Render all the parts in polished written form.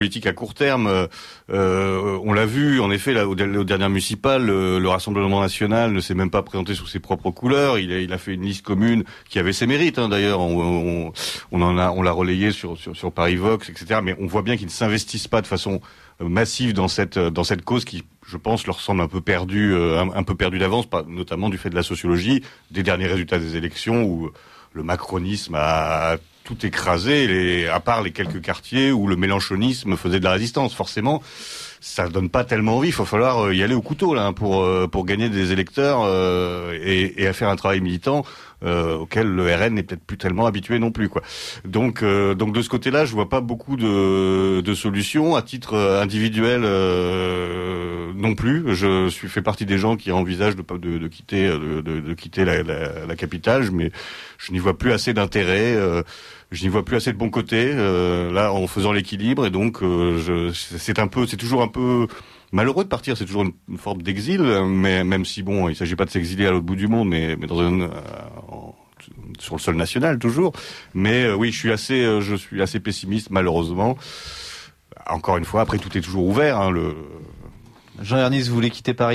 politique à court terme, on l'a vu, en effet, là, aux dernières municipales, le Rassemblement national ne s'est même pas présenté sous ses propres couleurs. Il a fait une liste commune qui avait ses mérites, d'ailleurs. On l'a relayé sur Paris Vox, etc. Mais on voit bien qu'ils ne s'investissent pas de façon massive dans cette cause qui, je pense, leur semble un peu perdue d'avance, notamment du fait de la sociologie, des derniers résultats des élections où le macronisme a tout écrasé, à part les quelques quartiers où le mélenchonisme faisait de la résistance. Forcément, ça donne pas tellement envie. Il va falloir y aller au couteau là pour gagner des électeurs et à faire un travail militant auquel le RN n'est peut-être plus tellement habitué non plus, quoi. Donc de ce côté-là, je vois pas beaucoup de solutions à titre individuel non plus. Je fais partie des gens qui envisagent de quitter la capitale, mais je n'y vois plus assez d'intérêt. Je n'y vois plus assez de bon côté là en faisant l'équilibre, et donc c'est toujours un peu malheureux de partir. C'est toujours une forme d'exil, mais même si bon, il s'agit pas de s'exiler à l'autre bout du monde, mais sur le sol national toujours. Mais oui, je suis assez pessimiste malheureusement. Encore une fois, après tout est toujours ouvert. Jean Ernest, vous voulez quitter Paris ?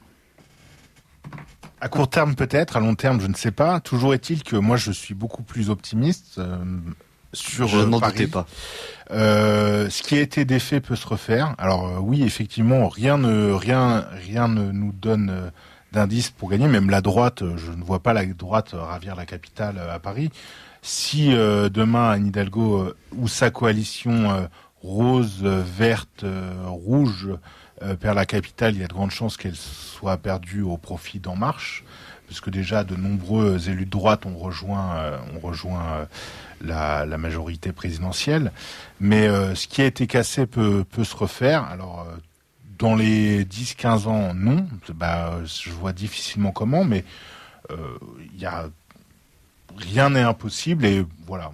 À court terme peut-être, à long terme je ne sais pas. Toujours est-il que moi je suis beaucoup plus optimiste sur je n'en Paris. doutais pas. Ce qui a été défait peut se refaire. Alors oui, effectivement, rien ne nous donne d'indice pour gagner. Même la droite, je ne vois pas la droite ravir la capitale à Paris. Si demain Anne Hidalgo ou sa coalition rose, verte, rouge perd la capitale, il y a de grandes chances qu'elle soit perdue au profit d'En Marche, parce que déjà de nombreux élus de droite ont rejoint la majorité présidentielle. Mais ce qui a été cassé peut se refaire. Alors dans les 10-15 ans, non. Je vois difficilement comment, mais rien n'est impossible. Et voilà,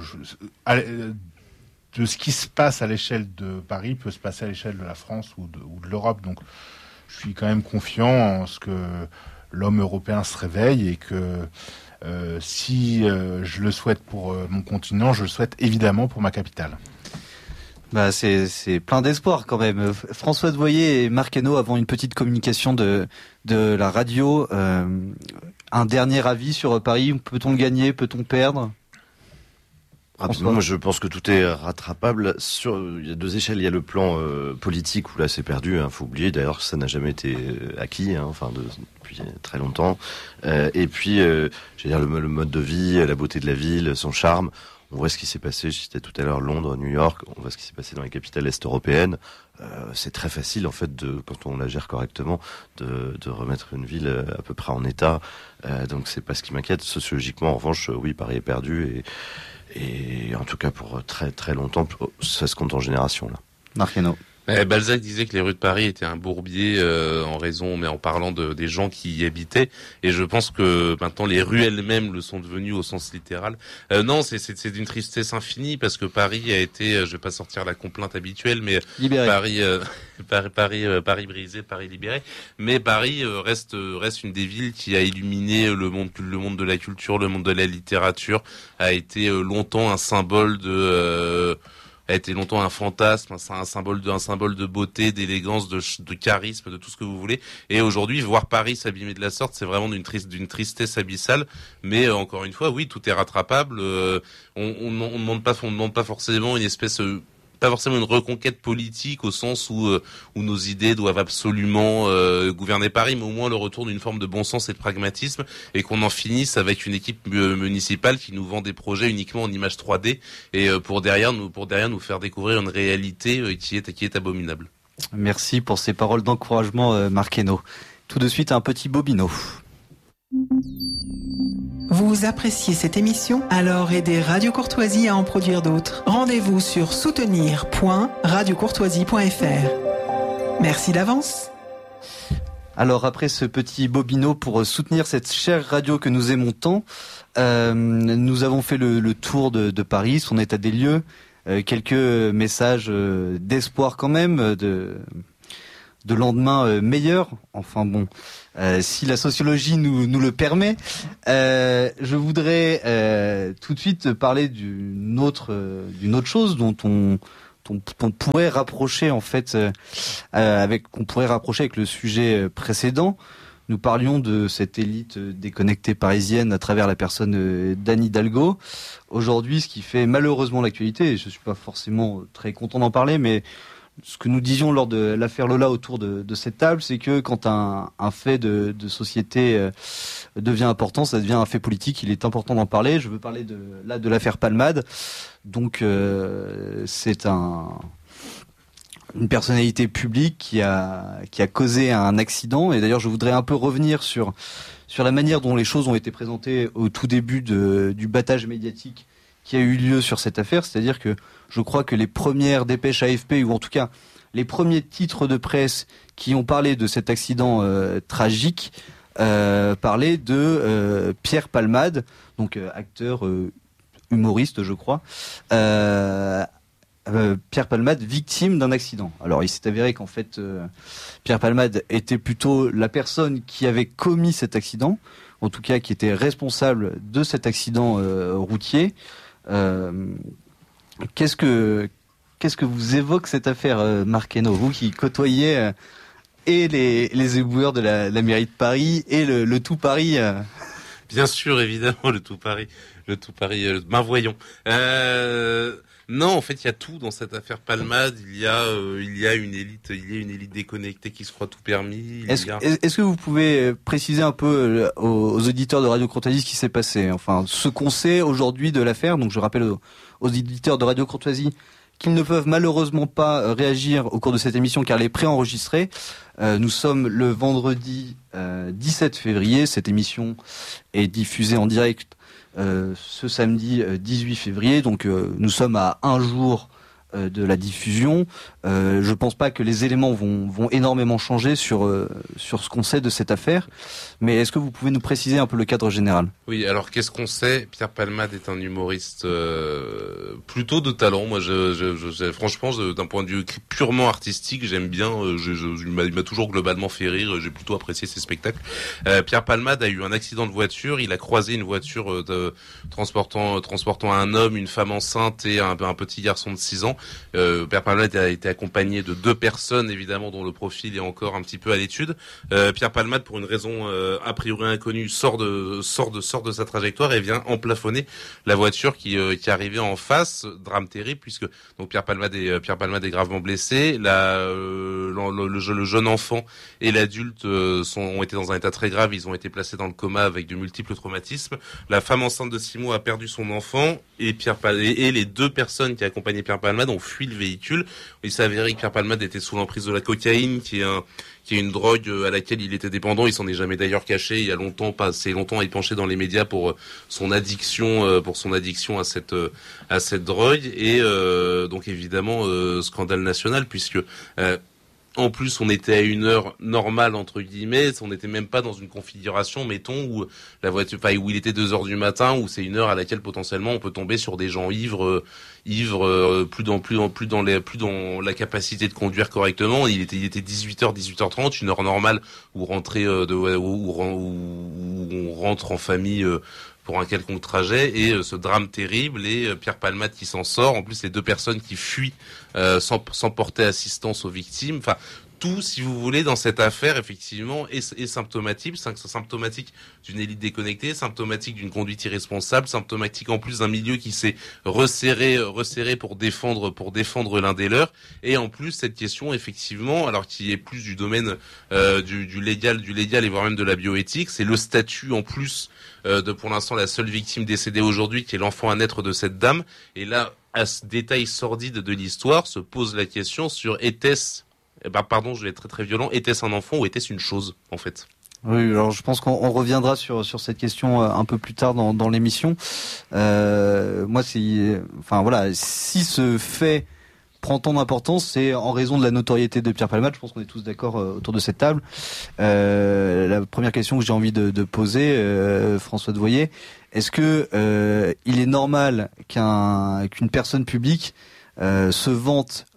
de ce qui se passe à l'échelle de Paris peut se passer à l'échelle de la France ou de l'Europe. Donc je suis quand même confiant en ce que l'homme européen se réveille, et que si je le souhaite pour mon continent, je le souhaite évidemment pour ma capitale. C'est plein d'espoir quand même. Françoise Voyer et Marc Hainaut, avant une petite communication de la radio, un dernier avis sur Paris. Peut-on le gagner ? Peut-on perdre ? Rapidement, moi je pense que tout est rattrapable. Il y a deux échelles. Il y a le plan politique où là c'est perdu. Faut oublier. D'ailleurs, ça n'a jamais été acquis. Depuis très longtemps. Et puis, le mode de vie, la beauté de la ville, son charme. On voit ce qui s'est passé. Je citais tout à l'heure Londres, New York. On voit ce qui s'est passé dans les capitales est européennes. C'est très facile en fait quand on la gère correctement, de remettre une ville à peu près en état. Donc c'est pas ce qui m'inquiète. Sociologiquement, en revanche, oui, Paris est perdu et en tout cas pour très très longtemps, ça se compte en générations là. Marc Hainaut. Balzac disait que les rues de Paris étaient un bourbier en parlant des gens qui y habitaient, et je pense que maintenant les rues elles-mêmes le sont devenues au sens littéral. Non, c'est d'une tristesse infinie, parce que Paris a été, je vais pas sortir la complainte habituelle, mais libéré. Paris brisé, Paris libéré. Mais Paris reste une des villes qui a illuminé le monde de la culture, le monde de la littérature, a été longtemps un symbole a été longtemps un fantasme, un symbole de beauté, d'élégance, de charisme, de tout ce que vous voulez. Et aujourd'hui, voir Paris s'abîmer de la sorte, c'est vraiment d'une tristesse abyssale. Mais encore une fois, oui, tout est rattrapable. On ne demande pas forcément pas forcément une reconquête politique au sens où nos idées doivent absolument gouverner Paris, mais au moins le retour d'une forme de bon sens et de pragmatisme, et qu'on en finisse avec une équipe municipale qui nous vend des projets uniquement en images 3D, et pour derrière nous faire découvrir une réalité qui est abominable. Merci pour ces paroles d'encouragement, Marc Hainaut. Tout de suite, un petit bobino. Vous appréciez cette émission ? Alors aidez Radio Courtoisie à en produire d'autres. Rendez-vous sur soutenir.radiocourtoisie.fr. Merci d'avance. Alors après ce petit bobino pour soutenir cette chère radio que nous aimons tant, nous avons fait le tour de Paris, son état des lieux, quelques messages d'espoir quand même, de lendemain meilleur. Enfin bon, si la sociologie nous le permet. Je voudrais tout de suite parler d'une autre chose dont qu'on pourrait rapprocher en fait avec le sujet précédent. Nous parlions de cette élite déconnectée parisienne à travers la personne d'Anne Hidalgo. Aujourd'hui, ce qui fait malheureusement l'actualité, et je suis pas forcément très content d'en parler, mais ce que nous disions lors de l'affaire Lola autour de cette table, c'est que quand un fait de société devient important, ça devient un fait politique. Il est important d'en parler. Je veux parler de l'affaire Palmade. Donc c'est une personnalité publique qui a causé un accident. Et d'ailleurs, je voudrais un peu revenir sur la manière dont les choses ont été présentées au tout début du battage médiatique qui a eu lieu sur cette affaire. C'est-à-dire que je crois que les premières dépêches AFP, ou en tout cas les premiers titres de presse qui ont parlé de cet accident tragique, parlaient de Pierre Palmade, donc acteur humoriste, je crois. Pierre Palmade, victime d'un accident. Alors il s'est avéré qu'en fait Pierre Palmade était plutôt la personne qui avait commis cet accident, en tout cas qui était responsable de cet accident routier. Qu'est-ce que vous évoque cette affaire, Marc Hainaut, vous qui côtoyez et les éboueurs de la mairie de Paris et le tout Paris Bien sûr, évidemment, le tout Paris, ben voyons. Non, en fait, il y a tout dans cette affaire Palmade. Il y a une élite déconnectée qui se croit tout permis. Est-ce que vous pouvez préciser un peu aux auditeurs de Radio Courtoisie ce qui s'est passé? Enfin, ce qu'on sait aujourd'hui de l'affaire. Donc, je rappelle aux auditeurs de Radio Courtoisie qu'ils ne peuvent malheureusement pas réagir au cours de cette émission car elle est préenregistrée. Nous sommes le vendredi 17 février. Cette émission est diffusée en direct ce samedi 18 février. Donc nous sommes à un jour de la diffusion. Je pense pas que les éléments vont énormément changer sur ce qu'on sait de cette affaire. Mais est-ce que vous pouvez nous préciser un peu le cadre général? Oui, alors qu'est-ce qu'on sait? Pierre Palmade est un humoriste plutôt de talent. Moi, franchement, d'un point de vue purement artistique, j'aime bien. Il m'a toujours globalement fait rire. J'ai plutôt apprécié ses spectacles. Pierre Palmade a eu un accident de voiture. Il a croisé une voiture transportant un homme, une femme enceinte et un petit garçon de 6 ans. Pierre Palmade a été accompagné de 2 personnes, évidemment, dont le profil est encore un petit peu à l'étude. Pierre Palmade, pour une raison a priori inconnue, sort de sa trajectoire et vient emplafonner la voiture qui arrivait en face. Drame terrible, puisque donc Pierre Palmade est gravement blessé. Le jeune enfant et l'adulte ont été dans un état très grave. Ils ont été placés dans le coma avec de multiples traumatismes. La femme enceinte de 6 mois a perdu son enfant et les 2 personnes qui accompagnaient Pierre Palmade ont fui le véhicule. Il s'est avéré que Pierre Palmade était sous l'emprise de la cocaïne, qui est une drogue à laquelle il était dépendant. Il s'en est jamais d'ailleurs caché. Il y a longtemps, pas assez longtemps, il penchait dans les médias pour son addiction à cette drogue. Et donc évidemment scandale national, puisque en plus, on était à une heure normale, entre guillemets. On n'était même pas dans une configuration, mettons, où la voiture, où il était 2h du matin, où c'est une heure à laquelle potentiellement on peut tomber sur des gens ivres, plus dans la capacité de conduire correctement. Il était 18h, 18h30, une heure normale où où on rentre en famille, pour un quelconque trajet, et ce drame terrible, et Pierre Palmade qui s'en sort, en plus les 2 personnes qui fuient sans porter assistance aux victimes. Enfin, tout, si vous voulez, dans cette affaire, effectivement, est symptomatique d'une élite déconnectée, symptomatique d'une conduite irresponsable, symptomatique en plus d'un milieu qui s'est resserré pour défendre l'un des leurs, et en plus cette question, effectivement, alors qui est plus du domaine du légal et voire même de la bioéthique, c'est le statut en plus de pour l'instant la seule victime décédée aujourd'hui, qui est l'enfant à naître de cette dame. Et là, à ce détail sordide de l'histoire, se pose la question sur était-ce, je vais être très très violent, était-ce un enfant ou était-ce une chose, en fait? Oui, alors je pense qu'on reviendra sur cette question un peu plus tard dans l'émission. Moi, si ce fait prend tant d'importance, c'est en raison de la notoriété de Pierre Palmade. Je pense qu'on est tous d'accord autour de cette table. La première question que j'ai envie de poser, François Devoyer, est-ce que il est normal qu'une personne publique se vante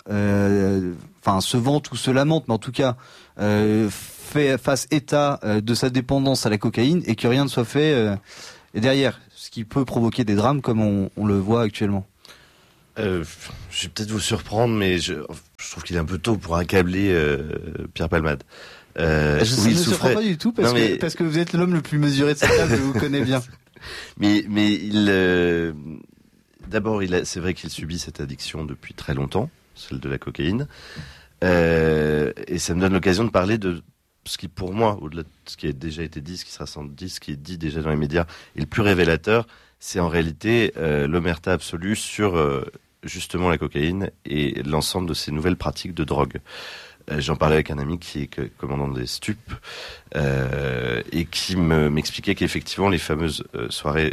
ou se lamente, mais en tout cas fasse état de sa dépendance à la cocaïne et que rien ne soit fait derrière, ce qui peut provoquer des drames comme on le voit actuellement? Je vais peut-être vous surprendre, mais je trouve qu'il est un peu tôt pour accabler Pierre Palmade. Je ne me surprends pas du tout parce que vous êtes l'homme le plus mesuré de cette table, je vous connais bien. Mais d'abord, c'est vrai qu'il subit cette addiction depuis très longtemps, celle de la cocaïne. Et ça me donne l'occasion de parler de ce qui, pour moi, au-delà de ce qui a déjà été dit, ce qui sera sans doute dit, ce qui est dit déjà dans les médias, est le plus révélateur, c'est en réalité l'omerta absolue sur justement la cocaïne et l'ensemble de ces nouvelles pratiques de drogue. J'en parlais avec un ami qui est commandant des stupes et qui m'expliquait qu'effectivement les fameuses soirées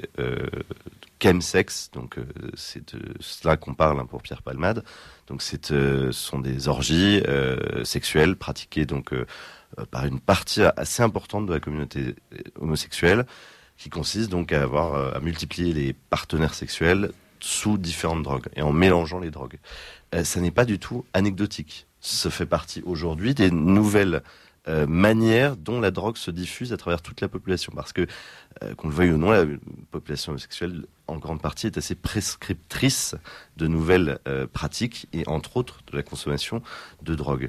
chemsex, donc c'est de cela qu'on parle pour Pierre Palmade. Donc sont des orgies sexuelles pratiquées donc par une partie assez importante de la communauté homosexuelle, qui consiste donc à multiplier les partenaires sexuels sous différentes drogues et en mélangeant les drogues. Ça n'est pas du tout anecdotique. Ça fait partie aujourd'hui des nouvelles manières dont la drogue se diffuse à travers toute la population. Parce que, qu'on le veuille ou non, la population homosexuelle, en grande partie, est assez prescriptrice de nouvelles pratiques et, entre autres, de la consommation de drogue.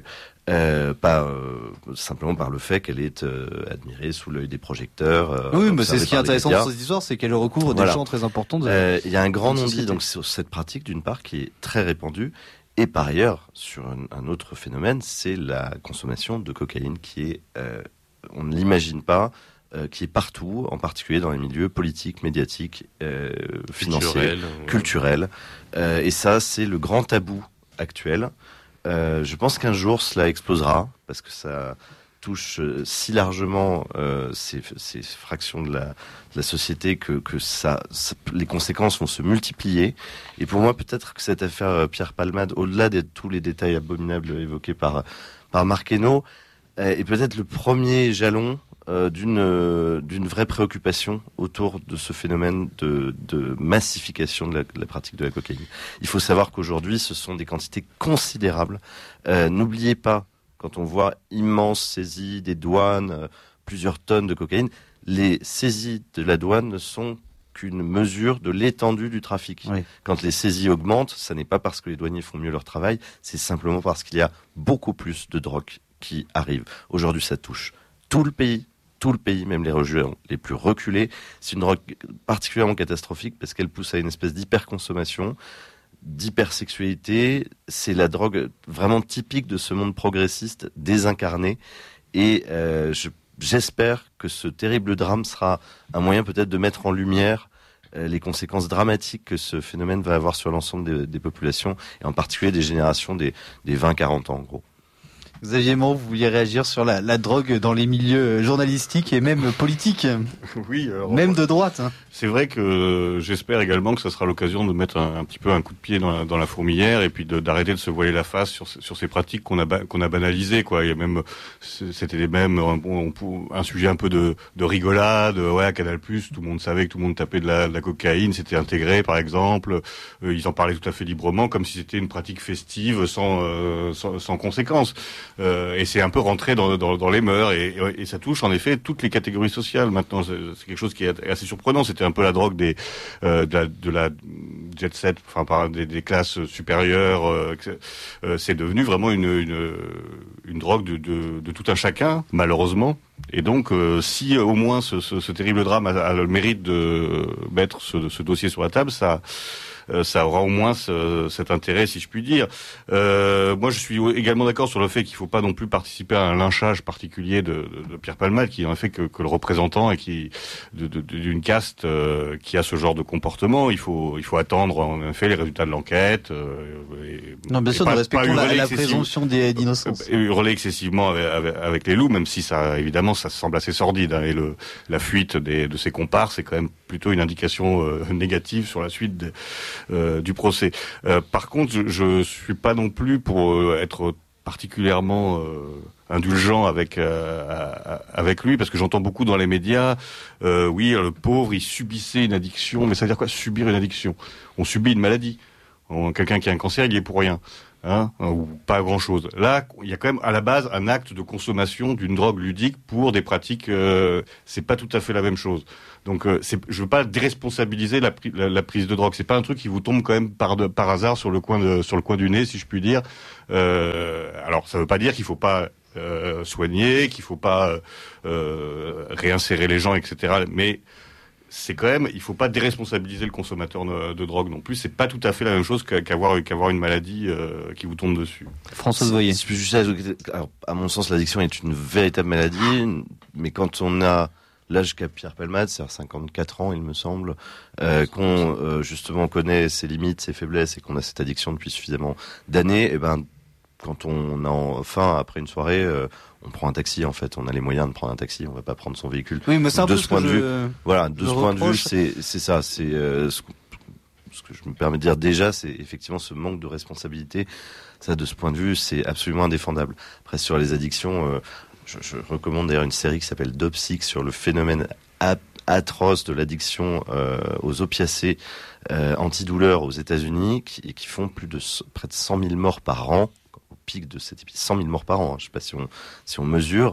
Pas simplement par le fait qu'elle est admirée sous l'œil des projecteurs. Oui, mais c'est ce qui est intéressant dans cette histoire, c'est qu'elle recouvre des champs très importants. Il y a un grand non-dit donc sur cette pratique, d'une part, qui est très répandue. Et par ailleurs, sur un autre phénomène, c'est la consommation de cocaïne qui est, on ne l'imagine pas, qui est partout, en particulier dans les milieux politiques, médiatiques, financiers, culturels. Et ça, c'est le grand tabou actuel. Je pense qu'un jour, cela explosera, parce que ça touche si largement ces fractions de la société que les conséquences vont se multiplier. Et pour moi, peut-être que cette affaire Pierre Palmade, au-delà de tous les détails abominables évoqués par Marc Hainaut, est peut-être le premier jalon d'une vraie préoccupation autour de ce phénomène de massification de la pratique de la cocaïne. Il faut savoir qu'aujourd'hui, ce sont des quantités considérables. N'oubliez pas, quand on voit immenses saisies des douanes, plusieurs tonnes de cocaïne, les saisies de la douane ne sont qu'une mesure de l'étendue du trafic. Oui. Quand les saisies augmentent, ça n'est pas parce que les douaniers font mieux leur travail, c'est simplement parce qu'il y a beaucoup plus de drogue qui arrive. Aujourd'hui, ça touche tout le pays, même les régions les plus reculées. C'est une drogue particulièrement catastrophique parce qu'elle pousse à une espèce d'hyperconsommation, d'hypersexualité. C'est la drogue vraiment typique de ce monde progressiste désincarné. Et j'espère que ce terrible drame sera un moyen peut-être de mettre en lumière les conséquences dramatiques que ce phénomène va avoir sur l'ensemble des populations, et en particulier des générations des 20-40 ans en gros. Xavier Moreau, vous vouliez réagir sur la drogue dans les milieux journalistiques et même politiques. Oui, alors, même de droite. Hein. C'est vrai que j'espère également que ça sera l'occasion de mettre un petit peu un coup de pied dans la fourmilière et puis d'arrêter de se voiler la face sur ces pratiques qu'on a banalisées, quoi. Il y a même, c'était même un sujet un peu de rigolade. Ouais, à Canal+, tout le monde savait que tout le monde tapait de la cocaïne, c'était intégré, par exemple. Ils en parlaient tout à fait librement, comme si c'était une pratique festive sans conséquences. Et c'est un peu rentré dans les mœurs et ça touche en effet toutes les catégories sociales maintenant. C'est quelque chose qui est assez surprenant. C'était un peu la drogue de la jet set, enfin par des classes supérieures. C'est devenu vraiment une drogue de tout un chacun, malheureusement. Et donc, si au moins ce terrible drame a le mérite de mettre ce dossier sur la table, ça aura au moins cet intérêt, si je puis dire. Moi, je suis également d'accord sur le fait qu'il ne faut pas non plus participer à un lynchage particulier de Pierre Palmade, qui n'en fait que le représentant et qui d'une caste qui a ce genre de comportement. Il faut attendre en effet les résultats de l'enquête. Non, bien sûr, nous respectons la présomption d'innocence. Hurler excessivement avec les loups, même si ça, évidemment, ça semble assez sordide. Hein, et la fuite de ses comparses, c'est quand même plutôt une indication négative sur la suite du procès. Par contre, je suis pas non plus pour être particulièrement indulgent avec lui, parce que j'entends beaucoup dans les médias, oui, le pauvre, il subissait une addiction, mais ça veut dire quoi, subir une addiction? On subit une maladie. Quelqu'un qui a un cancer, il y est pour rien. ou pas grand-chose. Là, il y a quand même à la base un acte de consommation d'une drogue ludique pour des pratiques. C'est pas tout à fait la même chose. Donc, je veux pas déresponsabiliser la prise de drogue. C'est pas un truc qui vous tombe quand même par hasard sur le coin du nez, si je puis dire. Alors, ça veut pas dire qu'il faut pas soigner, qu'il faut pas réinsérer les gens, etc. Mais c'est quand même, il faut pas déresponsabiliser le consommateur de drogue non plus. C'est pas tout à fait la même chose qu'avoir une maladie qui vous tombe dessus. François Voyer. Alors, à mon sens, l'addiction est une véritable maladie, mais quand on a l'âge qu'a Pierre Palmade, c'est-à-dire 54 ans, il me semble, qu'on justement connaît ses limites, ses faiblesses, et qu'on a cette addiction depuis suffisamment d'années, et ben, quand on a enfin, après une soirée, on prend un taxi, en fait. On a les moyens de prendre un taxi, on va pas prendre son véhicule. Oui, mais c'est un peu ce point de vue. Voilà, de ce point de vue, c'est ça. C'est ce que je me permets de dire déjà, c'est effectivement ce manque de responsabilité. Ça, de ce point de vue, c'est absolument indéfendable. Après, sur les addictions, je recommande d'ailleurs une série qui s'appelle Dopsic sur le phénomène atroce de l'addiction aux opiacés antidouleurs aux États-Unis, qui font près de 100 000 morts par an. Au pic de cette épidémie, 100 000 morts par an. Je ne sais pas si on mesure.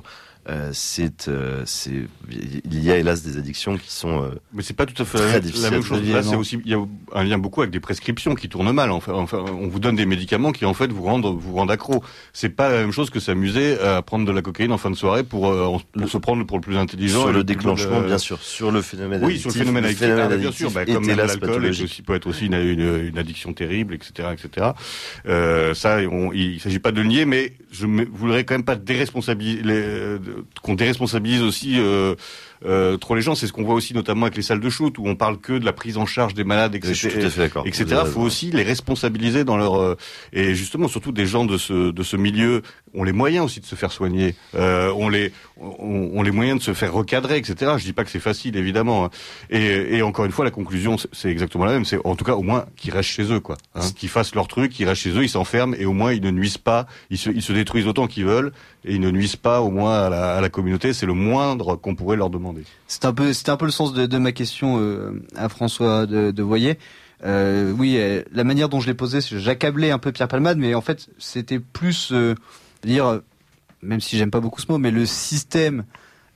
Il y a hélas des addictions qui sont mais c'est pas tout à fait la même chose. Là, c'est aussi, il y a un lien beaucoup avec des prescriptions qui tournent mal. Enfin, on vous donne des médicaments qui en fait vous rendent accro. C'est pas la même chose que s'amuser à prendre de la cocaïne en fin de soirée pour se prendre pour le plus intelligent. Sur le déclenchement, bien sûr. Sur le phénomène addictif. Oui, sur le phénomène addictif, bien sûr. Comme l'alcool peut être aussi une addiction terrible, etc., etc. Ça, il s'agit pas de le nier, mais je voudrais quand même pas déresponsabiliser qu'on déresponsabilise aussi trop les gens. C'est ce qu'on voit aussi notamment avec les salles de shoot où on parle que de la prise en charge des malades, etc. Je suis tout à fait d'accord. Etc. Faut aussi les responsabiliser dans leur et justement surtout des gens de ce milieu ont les moyens aussi de se faire soigner, ont les moyens de se faire recadrer, etc. Je dis pas que c'est facile évidemment. Et encore une fois la conclusion c'est exactement la même. C'est en tout cas au moins qu'ils restent chez eux quoi. Qu'ils fassent leur truc, qu'ils restent chez eux, ils s'enferment et au moins ils ne nuisent pas. Ils se détruisent autant qu'ils veulent et ils ne nuisent pas au moins à la communauté. C'est le moindre qu'on pourrait leur demander. C'était un peu le sens de ma question à François de Voyer. Oui, la manière dont je l'ai posée, j'accablais un peu Pierre Palmade, mais en fait, c'était plus dire, même si j'aime pas beaucoup ce mot, mais le système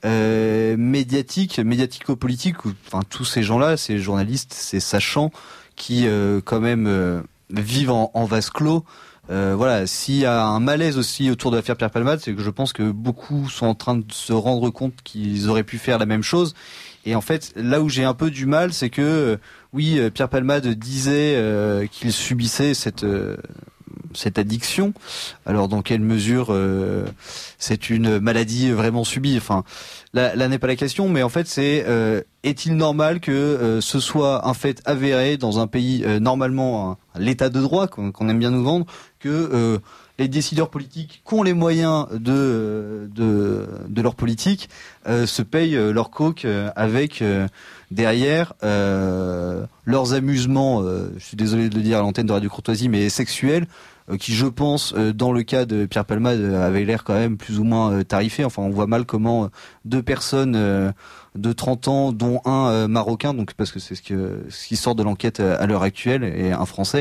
médiatico-politique, enfin tous ces gens-là, ces journalistes, ces sachants qui quand même vivent en vase clos. Voilà, s'il y a un malaise aussi autour de l'affaire Pierre Palmade, c'est que je pense que beaucoup sont en train de se rendre compte qu'ils auraient pu faire la même chose. Et en fait, là où j'ai un peu du mal, c'est que oui, Pierre Palmade disait qu'il subissait cette addiction. Alors dans quelle mesure c'est une maladie vraiment subie? Enfin, là n'est pas la question, mais en fait c'est est-il normal que ce soit un fait avéré dans un pays normalement l'état de droit qu'on aime bien nous vendre, que les décideurs politiques qui ont les moyens de leur politique se payent leur coke avec derrière leurs amusements, je suis désolé de le dire à l'antenne de Radio Courtoisie, mais sexuels, qui je pense dans le cas de Pierre Palmade avait l'air quand même plus ou moins tarifé. Enfin on voit mal comment deux personnes de 30 ans dont un marocain, donc parce que c'est ce qui sort de l'enquête à l'heure actuelle, et un français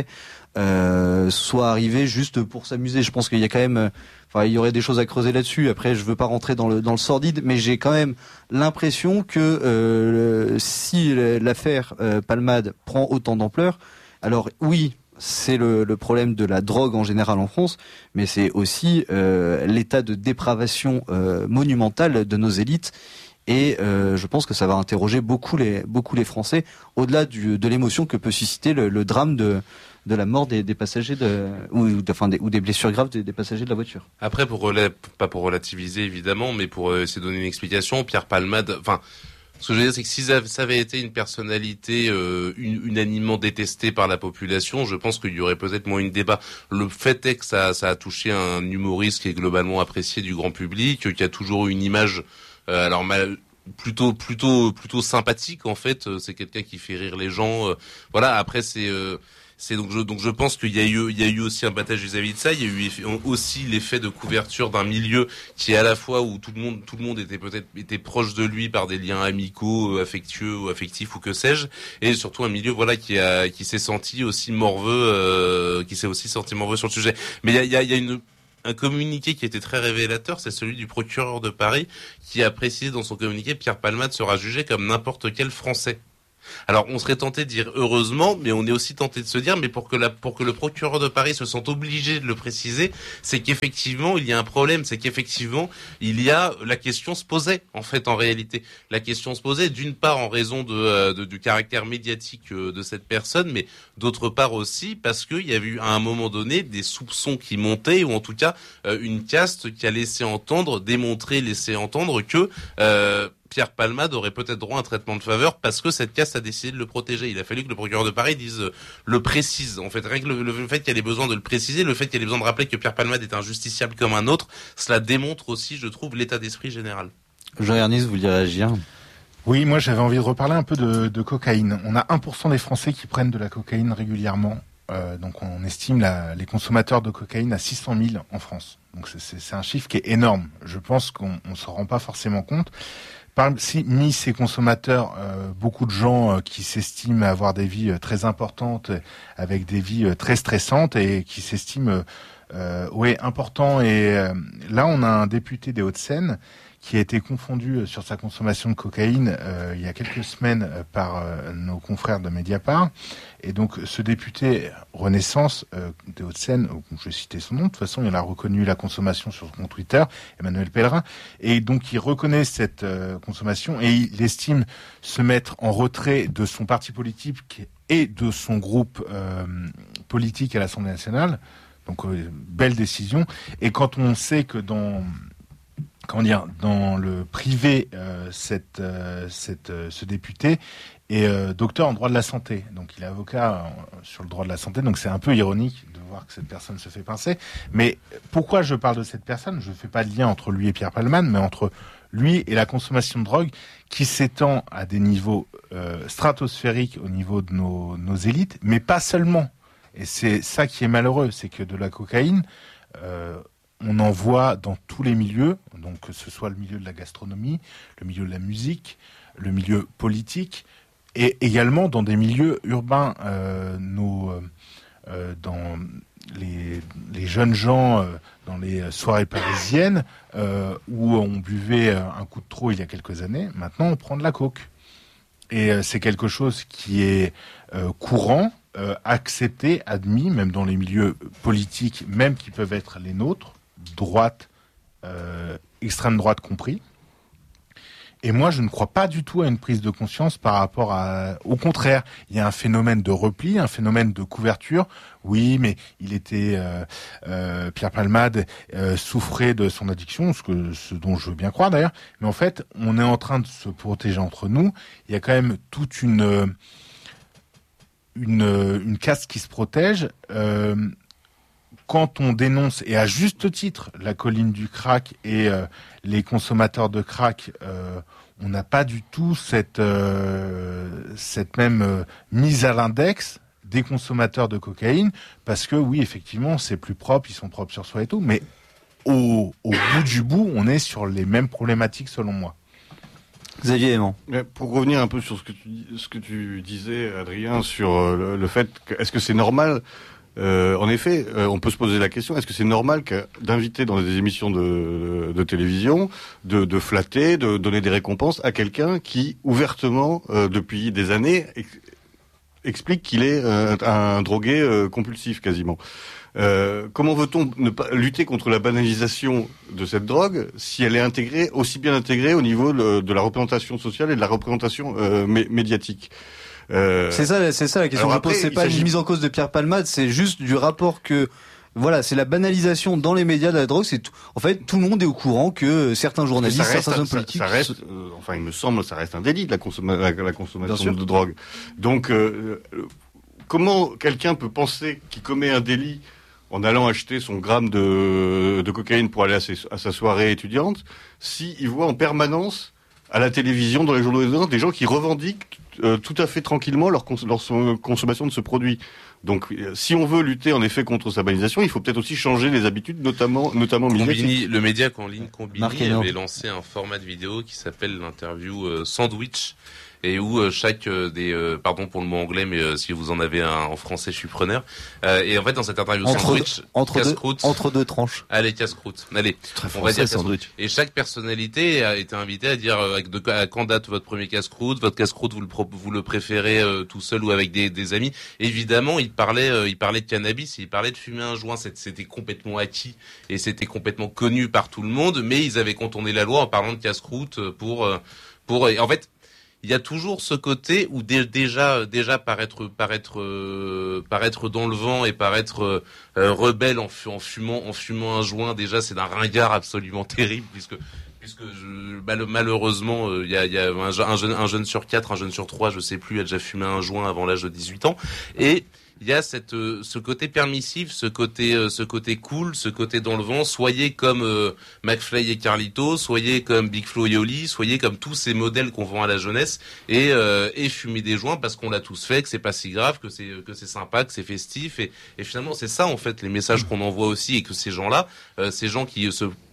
soit arrivé juste pour s'amuser. Je pense qu'il y a quand même il y aurait des choses à creuser là-dessus. Après, je veux pas rentrer dans le sordide, mais j'ai quand même l'impression que si l'affaire Palmade prend autant d'ampleur, alors oui, c'est le problème de la drogue en général en France, mais c'est aussi l'état de dépravation monumentale de nos élites. Et je pense que ça va interroger beaucoup les Français, au-delà de l'émotion que peut susciter le drame de la mort des passagers ou des blessures graves des passagers de la voiture. Après, pas pour relativiser évidemment, mais pour essayer de donner une explication, Pierre Palmade, ce que je veux dire, c'est que si ça avait été une personnalité unanimement détestée par la population, je pense qu'il y aurait peut-être moins eu de débat. Le fait est que ça a touché un humoriste qui est globalement apprécié du grand public, qui a toujours eu une image plutôt sympathique en fait. C'est quelqu'un qui fait rire les gens. Voilà. Après, Donc je pense qu'il y a eu aussi un battage vis-à-vis de ça. Il y a eu aussi l'effet de couverture d'un milieu qui est à la fois où tout le monde était proche de lui par des liens amicaux, affectueux ou affectifs ou que sais-je, et surtout un milieu qui s'est senti aussi morveux, sur le sujet. Mais il y a un communiqué qui était très révélateur, c'est celui du procureur de Paris qui a précisé dans son communiqué: Pierre Palmade sera jugé comme n'importe quel Français. Alors, on serait tenté de dire heureusement, mais on est aussi tenté de se dire, mais pour que le procureur de Paris se sente obligé de le préciser, c'est qu'effectivement, il y a un problème, c'est qu'effectivement, la question se posait, en fait, en réalité. La question se posait, d'une part, en raison du caractère médiatique de cette personne, mais d'autre part aussi, parce qu'il y a eu, à un moment donné, des soupçons qui montaient, ou en tout cas, une caste qui a laissé entendre que, Pierre Palmade aurait peut-être droit à un traitement de faveur parce que cette caste a décidé de le protéger. Il a fallu que le procureur de Paris le précise. En fait, rien que le fait qu'il y ait besoin de le préciser, le fait qu'il y ait besoin de rappeler que Pierre Palmade est un justiciable comme un autre, cela démontre aussi, je trouve, l'état d'esprit général. Jean Ernest, vous vouliez réagir ? Oui, moi j'avais envie de reparler un peu de cocaïne. On a 1% des Français qui prennent de la cocaïne régulièrement. Donc on estime les consommateurs de cocaïne à 600 000 en France. Donc c'est un chiffre qui est énorme. Je pense qu'on ne s'en rend pas forcément compte. Parmi ces consommateurs, beaucoup de gens qui s'estiment avoir des vies très importantes, avec des vies très stressantes et qui s'estiment importants. Et là, on a un député des Hauts-de-Seine qui a été confondu sur sa consommation de cocaïne il y a quelques semaines par nos confrères de Mediapart. Et donc ce député Renaissance des Hauts-de-Seine, je vais citer son nom, de toute façon il a reconnu la consommation sur son compte Twitter, Emmanuel Pellerin, et donc il reconnaît cette consommation et il estime se mettre en retrait de son parti politique et de son groupe politique à l'Assemblée nationale. Donc belle décision. Et quand on sait que dans le privé, ce député est docteur en droit de la santé. Donc il est avocat sur le droit de la santé. Donc c'est un peu ironique de voir que cette personne se fait pincer. Mais pourquoi je parle de cette personne ? Je ne fais pas de lien entre lui et Pierre Palmade, mais entre lui et la consommation de drogue qui s'étend à des niveaux stratosphériques au niveau de nos élites, mais pas seulement. Et c'est ça qui est malheureux, c'est que de la cocaïne... on en voit dans tous les milieux, donc que ce soit le milieu de la gastronomie, le milieu de la musique, le milieu politique, et également dans des milieux urbains. Dans les jeunes gens, dans les soirées parisiennes, où on buvait un coup de trop il y a quelques années, maintenant on prend de la coke. Et c'est quelque chose qui est courant, accepté, admis, même dans les milieux politiques, même qui peuvent être les nôtres, droite, extrême droite compris. Et moi, je ne crois pas du tout à une prise de conscience par rapport à... Au contraire, il y a un phénomène de repli, un phénomène de couverture. Oui, mais Pierre Palmade souffrait de son addiction, ce dont je veux bien croire d'ailleurs. Mais en fait, on est en train de se protéger entre nous. Il y a quand même toute une caste qui se protège. Quand on dénonce, et à juste titre, la colline du crack et les consommateurs de crack, on n'a pas du tout cette même mise à l'index des consommateurs de cocaïne, parce que oui, effectivement, c'est plus propre, ils sont propres sur soi et tout, mais au bout du bout, on est sur les mêmes problématiques selon moi. Xavier Aimant. Pour revenir un peu sur ce que tu disais, Adrien, sur le fait que, est-ce que c'est normal en effet, on peut se poser la question, est-ce que c'est normal d'inviter dans des émissions de télévision, de flatter, de donner des récompenses à quelqu'un qui, ouvertement, depuis des années, explique qu'il est un drogué compulsif, quasiment. Comment veut-on ne pas lutter contre la banalisation de cette drogue si elle est aussi bien intégrée au niveau de la représentation sociale et de la représentation médiatique? C'est ça la question que je pose. C'est pas une mise en cause de Pierre Palmade, c'est juste du rapport que, voilà, c'est la banalisation dans les médias de la drogue. En fait, tout le monde est au courant que certains journalistes, certains hommes politiques. Ça reste, il me semble, ça reste un délit de la consommation de drogue. Donc, comment quelqu'un peut penser qu'il commet un délit en allant acheter son gramme de cocaïne pour aller à sa soirée étudiante, s'il voit en permanence à la télévision, dans les journaux des gens qui revendiquent tout à fait tranquillement leur consommation de ce produit. Donc, si on veut lutter en effet contre sa banalisation, il faut peut-être aussi changer les habitudes, notamment médiatiques. Le média en ligne Combini Marquez-nous. avait lancé un format de vidéo qui s'appelle l'interview Sandwich, et où chaque pardon pour le mot anglais, mais si vous en avez un en français, je suis preneur. Et en fait, dans cette interview Sandwich, casse-croûte. Entre deux tranches. Allez, casse-croûte. Allez, Très on va français, dire casse-croûte. sandwich. Et chaque personnalité a été invitée à dire à quand date votre premier casse-croûte. Votre casse-croûte, vous le préférez tout seul ou avec des amis. Évidemment, il parlait de cannabis, il parlait de fumer un joint. C'était complètement acquis et c'était complètement connu par tout le monde. Mais ils avaient contourné la loi en parlant de casse-croûte pour. Et en fait, il y a toujours ce côté où déjà paraître dans le vent et paraître rebelle en fumant un joint, déjà c'est d'un ringard absolument terrible, puisque malheureusement il y a un jeune sur 4, un jeune sur 3, je sais plus, a déjà fumé un joint avant l'âge de 18 ans. Et il y a ce côté permissif, ce côté cool, ce côté dans le vent. Soyez comme McFly et Carlito, soyez comme Big Flo et Oli, soyez comme tous ces modèles qu'on vend à la jeunesse et fumez des joints parce qu'on l'a tous fait, que c'est pas si grave, que c'est sympa, que c'est festif et finalement c'est ça en fait les messages qu'on envoie aussi, et que ces gens-là, ces gens qui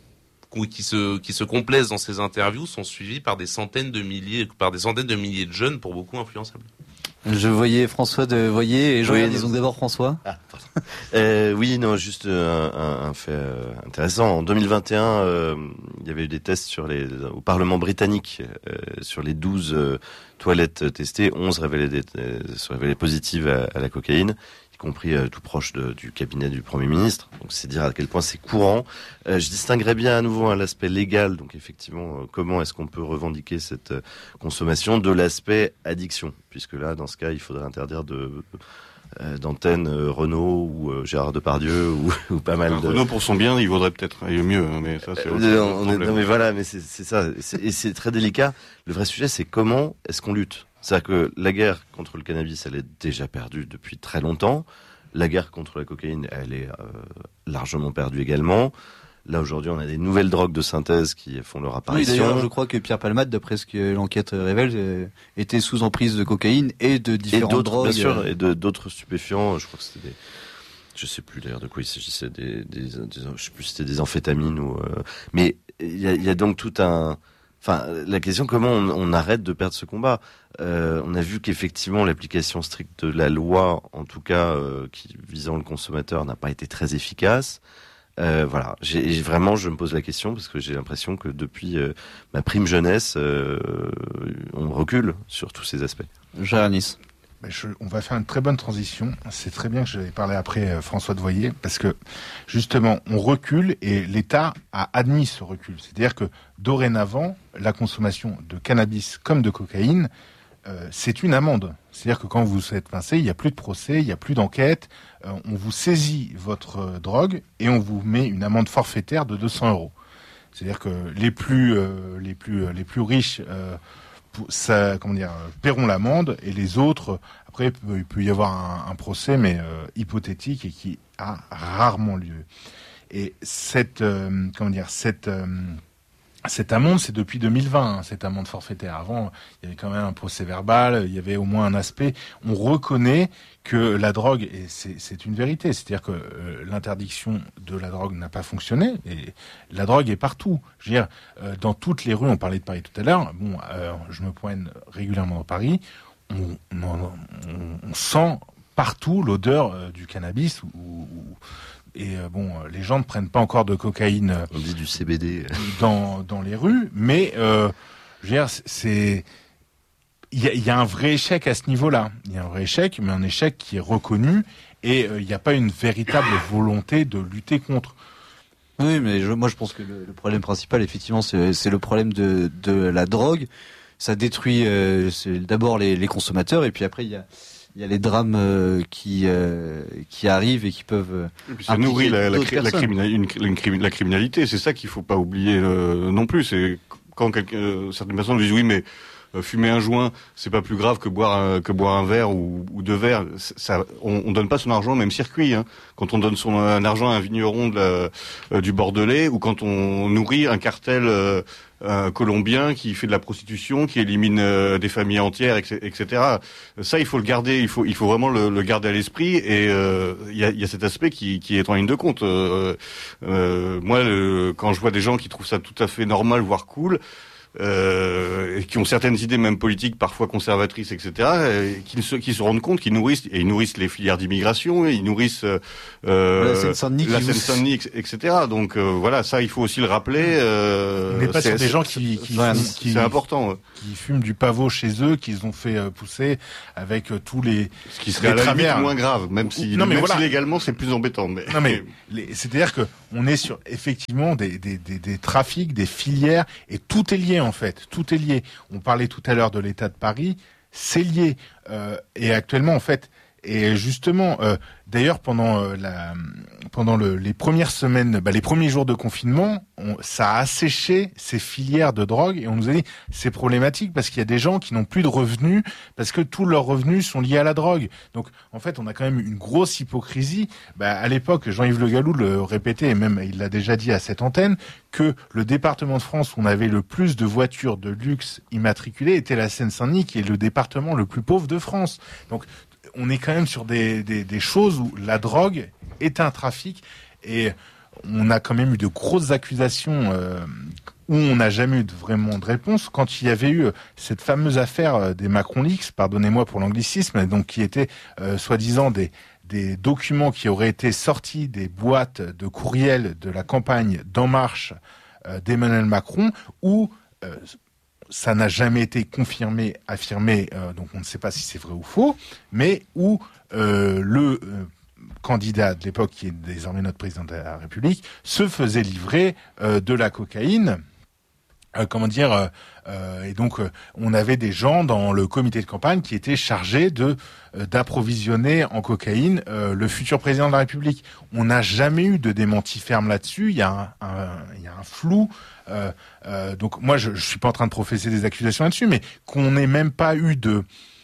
se complaisent dans ces interviews sont suivis par des centaines de milliers de jeunes, pour beaucoup influençables. Je voyais François de Voyer et Joël, Oui, disons d'abord François. Ah, pardon. Oui, non, juste un fait intéressant. En 2021, il y avait eu des tests au Parlement britannique sur les 12 toilettes testées. 11 se révélaient positives à la cocaïne, y compris tout proche du cabinet du Premier ministre. Donc c'est dire à quel point c'est courant. Je distinguerais bien à nouveau l'aspect légal, donc effectivement comment est-ce qu'on peut revendiquer cette consommation, de l'aspect addiction, puisque là dans ce cas il faudrait interdire d'antenne Renault ou Gérard Depardieu ou pas mal de... Renault pour son bien, il vaudrait peut-être mieux, mais ça c'est non mais voilà, mais c'est ça, et c'est très délicat. Le vrai sujet c'est comment est-ce qu'on lutte. C'est-à-dire que la guerre contre le cannabis, elle est déjà perdue depuis très longtemps. La guerre contre la cocaïne, elle est largement perdue également. Là, aujourd'hui, on a des nouvelles drogues de synthèse qui font leur apparition. Oui, d'ailleurs, je crois que Pierre Palmade, d'après ce que l'enquête révèle, était sous emprise de cocaïne et de différentes drogues. Bien sûr, et d'autres stupéfiants. Je crois que c'était je sais plus d'ailleurs de quoi il s'agissait, je sais plus si c'était des amphétamines ou... Mais il y a donc tout un... Enfin, la question, comment on arrête de perdre ce combat. On a vu qu'effectivement l'application stricte de la loi, en tout cas qui visant le consommateur, n'a pas été très efficace. Voilà, vraiment, je me pose la question parce que j'ai l'impression que depuis ma prime jeunesse, on recule sur tous ces aspects. Jaranis. On va faire une très bonne transition. C'est très bien que j'avais parlé après François de Voyer, parce que justement, on recule et l'État a admis ce recul. C'est-à-dire que dorénavant, la consommation de cannabis comme de cocaïne, c'est une amende. C'est-à-dire que quand vous êtes pincé, il n'y a plus de procès, il n'y a plus d'enquête. On vous saisit votre drogue et on vous met une amende forfaitaire de 200 €. C'est-à-dire que les plus riches paieront l'amende, et les autres, après, il peut y avoir un procès, mais hypothétique, et qui a rarement lieu. Et cette amende, c'est depuis 2020, cette amende forfaitaire. Avant, il y avait quand même un procès verbal, il y avait au moins un aspect. On reconnaît que la drogue, et c'est une vérité, c'est-à-dire que l'interdiction de la drogue n'a pas fonctionné, et la drogue est partout. Je veux dire, dans toutes les rues, on parlait de Paris tout à l'heure, je me promène régulièrement dans Paris, on sent partout l'odeur du cannabis, les gens ne prennent pas encore de cocaïne. On dit du CBD dans les rues, mais je veux dire, il y a un vrai échec à ce niveau-là. Il y a un vrai échec, mais un échec qui est reconnu, et il n'y a pas une véritable volonté de lutter contre. Oui, mais moi je pense que le problème principal, effectivement, c'est le problème de la drogue. Ça détruit d'abord les consommateurs, et puis après il y a les drames qui arrivent et qui peuvent... Et puis ça nourrit la criminalité. C'est ça qu'il faut pas oublier non plus. C'est quand certaines personnes disent oui, mais fumer un joint, c'est pas plus grave que boire un verre ou deux verres. On donne pas son argent au même circuit. Hein. Quand on donne son argent à un vigneron du Bordelais, ou quand on nourrit un cartel colombien qui fait de la prostitution, qui élimine des familles entières, etc. Ça, il faut le garder, il faut vraiment le garder à l'esprit. Et il y a cet aspect qui est en ligne de compte. Moi, quand je vois des gens qui trouvent ça tout à fait normal, voire cool, et qui ont certaines idées même politiques, parfois conservatrices, etc., qui se rendent compte qu'ils nourrissent les filières d'immigration, et ils nourrissent la Seine-Saint-Denis, etc. Donc voilà, ça il faut aussi le rappeler. On n'est pas sur des gens qui c'est important, qui fument du pavot chez eux, qu'ils ont fait pousser avec tous les ce qui serait à la limite moins grave, même si voilà. Si légalement c'est plus embêtant. Mais c'est-à-dire que on est sur effectivement des trafics, des filières, et tout est lié en fait. Tout est lié. On parlait tout à l'heure de l'État de Paris, c'est lié. Et actuellement en fait, et justement, d'ailleurs pendant les premières semaines, les premiers jours de confinement, ça a asséché ces filières de drogue, et on nous a dit c'est problématique parce qu'il y a des gens qui n'ont plus de revenus parce que tous leurs revenus sont liés à la drogue. Donc en fait, on a quand même une grosse hypocrisie. À l'époque, Jean-Yves Le Gallou le répétait, et même il l'a déjà dit à cette antenne, que le département de France où on avait le plus de voitures de luxe immatriculées était la Seine-Saint-Denis, qui est le département le plus pauvre de France. Donc on est quand même sur des choses où la drogue est un trafic, et on a quand même eu de grosses accusations où on n'a jamais eu vraiment de réponse. Quand il y avait eu cette fameuse affaire des Macron Leaks, pardonnez-moi pour l'anglicisme, donc qui était soi-disant des documents qui auraient été sortis des boîtes de courriel de la campagne d'En Marche d'Emmanuel Macron, où ça n'a jamais été confirmé, affirmé, donc on ne sait pas si c'est vrai ou faux, mais où le candidat de l'époque, qui est désormais notre président de la République, se faisait livrer de la cocaïne. Et donc on avait des gens dans le comité de campagne qui étaient chargés d'approvisionner en cocaïne le futur président de la République. On n'a jamais eu de démenti ferme là-dessus. Il y a un flou. Donc moi je suis pas en train de professer des accusations là-dessus, mais qu'on n'ait même pas eu de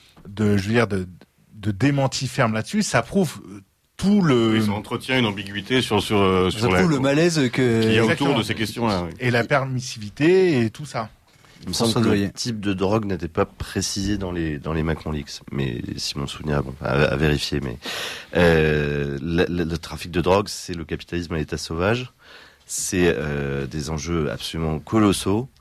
démenti ferme là-dessus, ça prouve ça entretient une ambiguïté sur le malaise qu'il y a autour de ces questions-là. Oui. Et la permissivité et tout ça. Il me semble que le type de drogue n'était pas précisé dans les Macron Leaks, mais si mon souvenir à vérifier. Mais le trafic de drogue, c'est le capitalisme à l'état sauvage. C'est des enjeux absolument colossaux.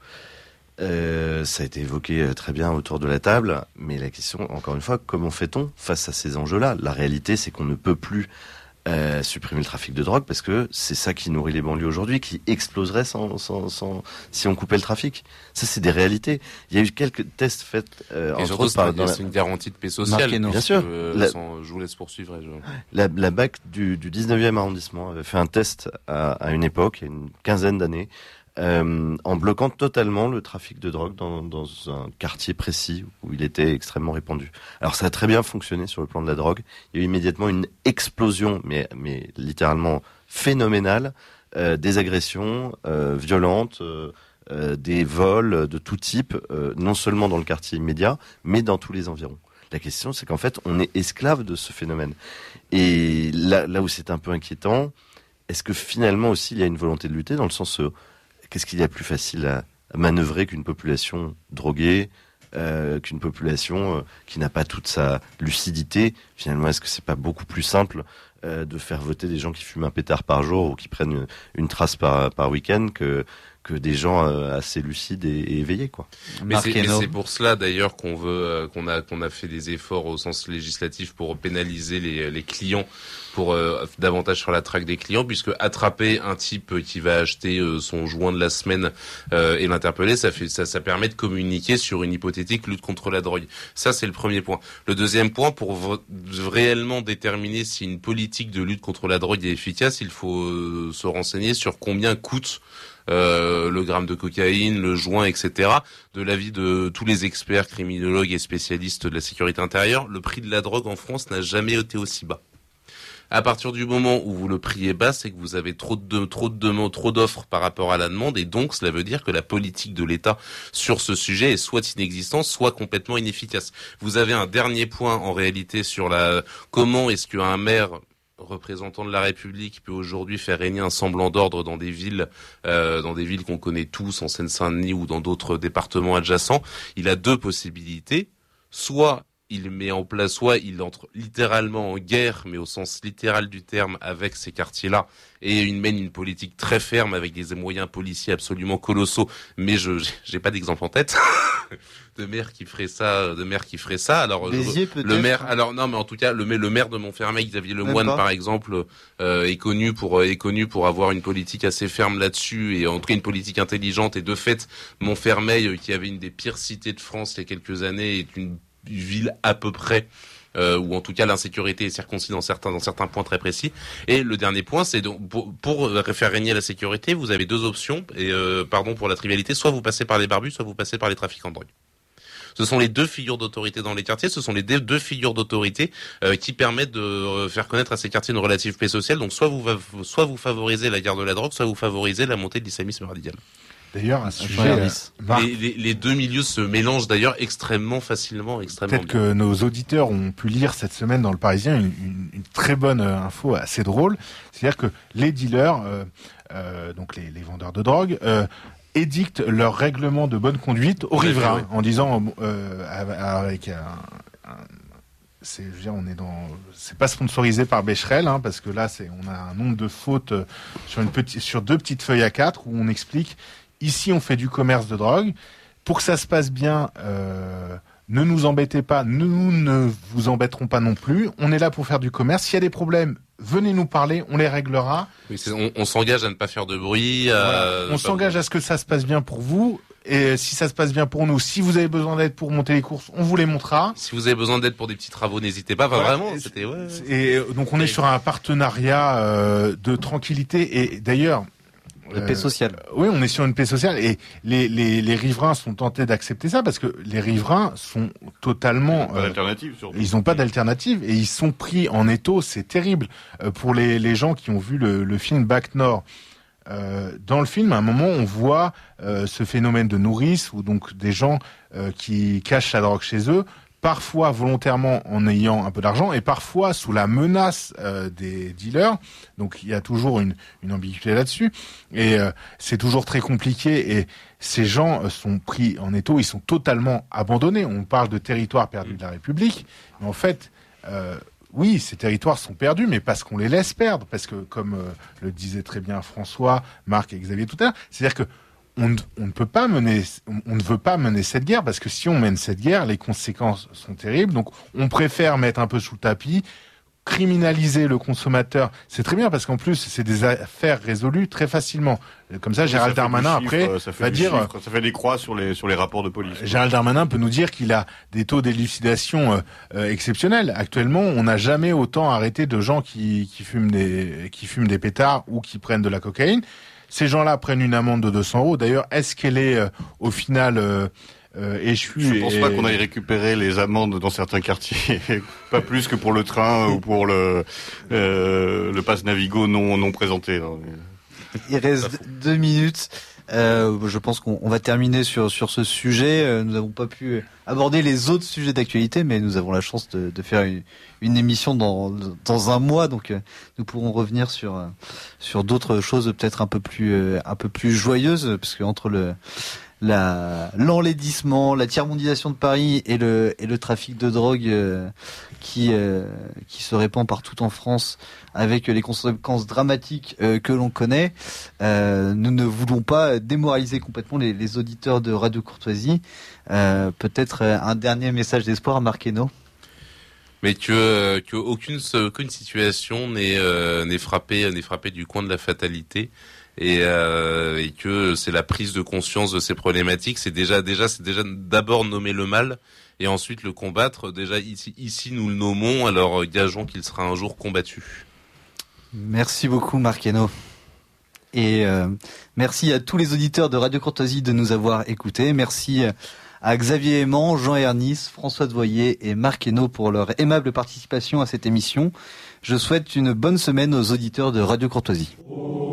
Ça a été évoqué très bien autour de la table, mais la question, encore une fois, comment fait-on face à ces enjeux-là ? La réalité, c'est qu'on ne peut plus supprimer le trafic de drogue, parce que c'est ça qui nourrit les banlieues aujourd'hui, qui exploserait si on coupait le trafic. Ça, c'est des réalités. Il y a eu quelques tests faits entre autres c'est une garantie de paix sociale. Bien sûr. Je vous laisse poursuivre. La BAC du 19e arrondissement avait fait un test à une époque, il y a une quinzaine d'années, en bloquant totalement le trafic de drogue dans un quartier précis où il était extrêmement répandu. Alors ça a très bien fonctionné sur le plan de la drogue. Il y a eu immédiatement une explosion, mais littéralement phénoménale, des agressions violentes, des vols de tout type, non seulement dans le quartier immédiat, mais dans tous les environs. La question, c'est qu'en fait, on est esclave de ce phénomène. Et là où c'est un peu inquiétant, est-ce que finalement aussi il y a une volonté de lutter, dans le sens qu'est-ce qu'il y a plus facile à manœuvrer qu'une population droguée, qu'une population qui n'a pas toute sa lucidité? Finalement, est-ce que c'est pas beaucoup plus simple de faire voter des gens qui fument un pétard par jour ou qui prennent une trace par week-end que des gens assez lucides et éveillés, quoi. Mais c'est pour cela d'ailleurs qu'on a fait des efforts au sens législatif pour pénaliser les clients, pour davantage sur la traque des clients, puisque attraper un type qui va acheter son joint de la semaine et l'interpeller, ça permet de communiquer sur une hypothétique lutte contre la drogue. Ça, c'est le premier point. Le deuxième point, pour réellement déterminer si une politique de lutte contre la drogue est efficace, il faut se renseigner sur combien coûte le gramme de cocaïne, le joint, etc. De l'avis de tous les experts, criminologues et spécialistes de la sécurité intérieure, le prix de la drogue en France n'a jamais été aussi bas. À partir du moment où le prix est bas, c'est que vous avez trop d'offres par rapport à la demande, et donc cela veut dire que la politique de l'État sur ce sujet est soit inexistante, soit complètement inefficace. Vous avez un dernier point en réalité sur comment est-ce qu'un maire représentant de la République peut aujourd'hui faire régner un semblant d'ordre dans des villes qu'on connaît tous, en Seine-Saint-Denis ou dans d'autres départements adjacents, il a deux possibilités. Soit il met en place, soit il entre littéralement en guerre, mais au sens littéral du terme, avec ces quartiers-là, et il mène une politique très ferme avec des moyens policiers absolument colossaux. Mais j'ai pas d'exemple en tête de maire qui ferait ça. Alors Béziers, peut-être. le maire, alors non, mais en tout cas le maire de Montfermeil, Xavier Lemoine, par exemple, est connu pour avoir une politique assez ferme là-dessus, et en tout cas une politique intelligente. Et de fait, Montfermeil, qui avait une des pires cités de France il y a quelques années, est une ville à peu près, où en tout cas l'insécurité est circoncis dans certains points très précis. Et le dernier point, c'est donc pour faire régner la sécurité, vous avez deux options, et pardon pour la trivialité, soit vous passez par les barbus, soit vous passez par les trafiquants de drogue. Ce sont les deux figures d'autorité dans les quartiers, ce sont les deux figures d'autorité qui permettent de faire connaître à ces quartiers une relative paix sociale. Donc soit vous favorisez la guerre de la drogue, soit vous favorisez la montée de l'islamisme radical. D'ailleurs, à ce sujet, les deux milieux se mélangent d'ailleurs extrêmement facilement, Peut-être que nos auditeurs ont pu lire cette semaine dans Le Parisien une très bonne info assez drôle. C'est-à-dire que les dealers, donc les vendeurs de drogue, édictent leur règlement de bonne conduite aux riverains, en disant avec c'est pas sponsorisé par Becherel, hein, parce que là on a un nombre de fautes sur deux petites feuilles A4 où on explique: ici on fait du commerce de drogue, pour que ça se passe bien, ne nous embêtez pas, nous ne vous embêterons pas non plus, on est là pour faire du commerce, s'il y a des problèmes, venez nous parler, on les réglera. Oui, on s'engage à ne pas faire de bruit. Voilà. On s'engage à ce que ça se passe bien pour vous, et si ça se passe bien pour nous, si vous avez besoin d'aide pour monter les courses, on vous les montrera. Si vous avez besoin d'aide pour des petits travaux, n'hésitez pas. Enfin, vraiment, c'était... Ouais. Et donc on est sur un partenariat de tranquillité, et d'ailleurs... La paix sociale. Oui, on est sur une paix sociale, et les riverains sont tentés d'accepter ça, parce que les riverains sont totalement... Ils n'ont pas d'alternative, et ils sont pris en étau, c'est terrible. Pour les gens qui ont vu le film Bac Nord, dans le film, à un moment, on voit ce phénomène de nourrice, où donc des gens qui cachent la drogue chez eux, parfois volontairement en ayant un peu d'argent, et parfois sous la menace des dealers. Donc il y a toujours une ambiguïté là-dessus, et c'est toujours très compliqué, et ces gens sont pris en étau, ils sont totalement abandonnés. On parle de territoire perdu de la République, mais en fait... oui, ces territoires sont perdus, mais parce qu'on les laisse perdre, parce que, comme le disait très bien François, Marc et Xavier tout à l'heure, c'est-à-dire que on ne peut pas mener, on ne veut pas mener cette guerre, parce que si on mène cette guerre, les conséquences sont terribles. Donc, on préfère mettre un peu sous le tapis, criminaliser le consommateur. C'est très bien, parce qu'en plus, c'est des affaires résolues très facilement. Comme ça, Gérald Darmanin, après, va dire... Ça fait des croix sur les rapports de police. Gérald Darmanin peut nous dire qu'il a des taux d'élucidation exceptionnels. Actuellement, on n'a jamais autant arrêté de gens qui fument des pétards ou qui prennent de la cocaïne. Ces gens-là prennent une amende de 200 €. D'ailleurs, est-ce qu'elle est au final échue? Je pense pas qu'on aille récupérer les amendes dans certains quartiers, pas plus que pour le train ou pour le pass Navigo non présenté. Il reste 2 minutes. Je pense qu'on va terminer sur ce sujet. Nous n'avons pas pu aborder les autres sujets d'actualité, mais nous avons la chance de faire une émission dans un mois, donc nous pourrons revenir sur d'autres choses peut-être un peu plus joyeuses, parce que entre l'enlaidissement, la tiers-mondisation de Paris et le trafic de drogue qui se répand partout en France, avec les conséquences dramatiques que l'on connaît, nous ne voulons pas démoraliser complètement les auditeurs de Radio Courtoisie. Peut-être un dernier message d'espoir à Marc Hainaut. Mais que aucune situation n'est frappée du coin de la fatalité. Et que c'est la prise de conscience de ces problématiques, c'est déjà d'abord nommer le mal et ensuite le combattre. Déjà ici nous le nommons, alors gageons qu'il sera un jour combattu. Merci beaucoup Marc Hainaut. Et merci à tous les auditeurs de Radio Courtoisie de nous avoir écoutés. Merci à Xavier Aimant, Jean Hernis, François Devoyer et Marc Hainaut pour leur aimable participation à cette émission. Je souhaite une bonne semaine aux auditeurs de Radio Courtoisie.